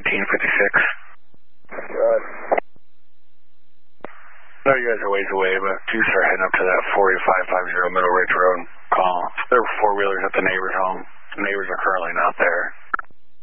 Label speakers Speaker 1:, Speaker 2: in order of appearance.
Speaker 1: 1356.
Speaker 2: Good.
Speaker 1: No, you guys are ways away, but you start heading up to that 4550 Middle Ridge Road. Call. There were four-wheelers at the neighbor's home. The neighbors are currently not there.